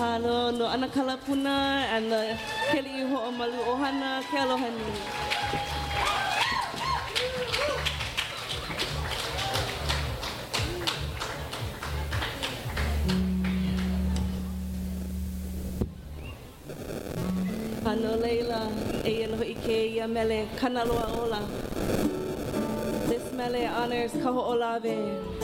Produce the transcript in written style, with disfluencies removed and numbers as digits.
no ana kalapuna and the keli ho'omalu ohana ke aloha nui. Kano leila e aloha I ke ia mele kanaloa ola. This mele honors Kaho'olawe.